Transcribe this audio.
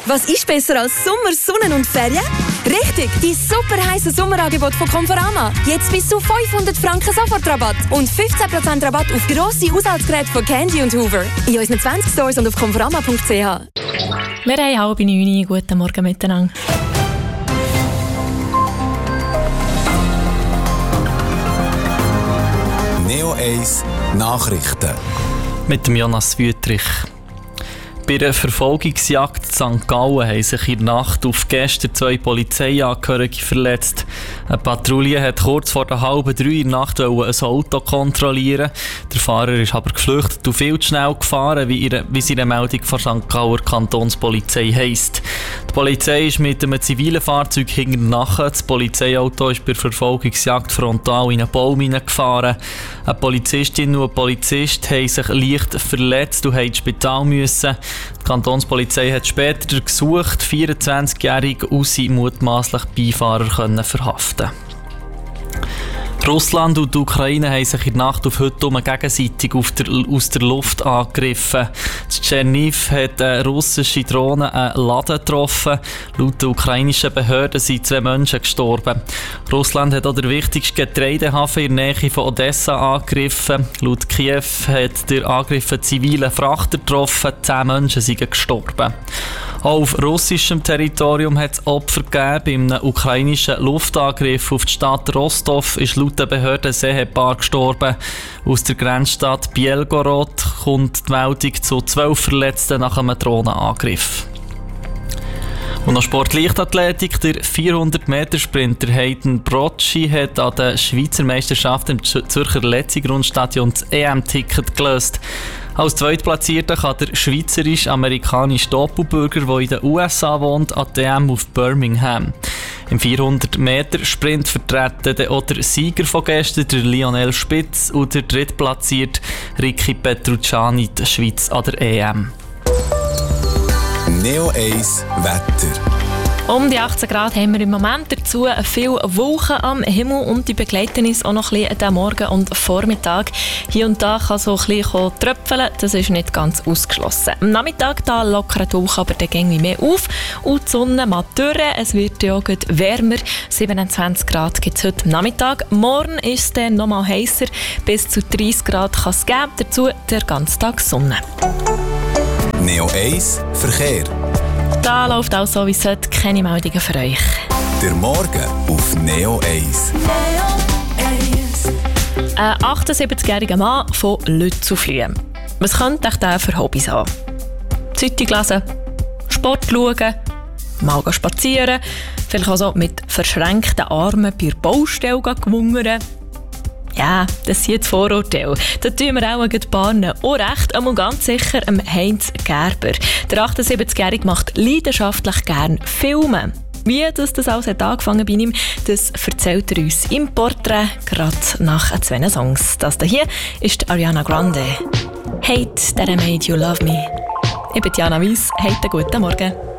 Was ist besser als Sommer, Sonne und Ferien? Richtig, die super heiße Sommerangebot von Conforama. Jetzt bis zu 500 Franken Sofortrabatt und 15% Rabatt auf grosse Haushaltsgeräte von Candy und Hoover. In unseren 20 Stores und auf conforama.ch. Wir haben 8:30. Guten Morgen miteinander. Neo 1 Nachrichten. Mit dem Jonas Wüthrich. Bei einer Verfolgungsjagd in St. Gallen haben sich in der Nacht auf gestern 2 Polizeiangehörige verletzt. Eine Patrouille hat kurz vor der 2:30 in der Nacht ein Auto kontrollieren. Der Fahrer ist aber geflüchtet und viel zu schnell gefahren, wie es in der Meldung von St. Galler Kantonspolizei heisst. Die Polizei ist mit einem zivilen Fahrzeug hinterher. Das Polizeiauto ist bei der Verfolgungsjagd frontal in einen Baum hineingefahren. Eine Polizistin und ein Polizist haben sich leicht verletzt und haben ins Spital müssen. Die Kantonspolizei hat später gesucht, 24-jährige und seinen mutmaßlichen Beifahrer verhaften. Russland und die Ukraine haben sich in der Nacht auf heute gegenseitig aus der Luft angegriffen. In Tscherniv hat eine russische Drohne einen Laden getroffen. Laut der ukrainischen Behörden sind 2 Menschen gestorben. Russland hat auch den wichtigsten Getreidehafen in der Nähe von Odessa angegriffen. Laut Kiew hat der Angriff einen zivilen Frachter getroffen. 10 Menschen sind gestorben. Auch auf russischem Territorium hat es Opfer gegeben. Bei einem ukrainischen Luftangriff auf die Stadt Rostov ist laut den Behörden ein Ehepaar gestorben. Aus der Grenzstadt Bielgorod kommt die Meldung zu 12 Verletzten nach einem Drohnenangriff. Und noch Sport-Leichtathletik. Der 400-Meter-Sprinter Hayden Brocci hat an der Schweizer Meisterschaft im Zürcher Letzigrundstadion das EM-Ticket gelöst. Als Zweitplatzierter kann der schweizerisch-amerikanische Doppelbürger, der in den USA wohnt, an die EM auf Birmingham. Im 400-Meter-Sprint vertreten auch der Sieger von gestern, der Lionel Spitz, und der drittplatzierte Ricky Petrucciani die Schweiz an der EM. Neo 1 Wetter. Um die 18 Grad haben wir im Moment, dazu viele Wolken am Himmel und die begleiten uns auch noch ein bisschen am Morgen und Vormittag. Hier und da kann so ein bisschen tröpfeln, das ist nicht ganz ausgeschlossen. Am Nachmittag da lockern die Wolken aber dann gehen mehr auf und die Sonne macht durch. Es wird ja auch wärmer, 27 Grad gibt es heute Nachmittag. Morgen ist es dann noch mal heißer, bis zu 30 Grad kann es geben, dazu der ganze Tag Sonne. Neo 1 Verkehr. Da läuft auch so wie es sollte, keine Meldungen für euch. Der Morgen auf Neo 1. Ein 78-jähriger Mann von Lützelflüh. Was könnte ich da für Hobbys haben? Zeitung lesen, Sport schauen, mal spazieren, vielleicht auch so mit verschränkten Armen bei der Baustelle gewungern. Ja, das sind jetzt Vorurteile. Da tun wir auch ein paar auch recht, aber ganz sicher Heinz Gerber. Der 78-Jährige macht leidenschaftlich gerne Filme. Wie das alles hat angefangen bei ihm, das erzählt er uns im Porträt, gerade nach 2 Songs. Das hier ist Ariana Grande. Hate that I made you love me. Ich bin Jana Weiss, heute guten Morgen.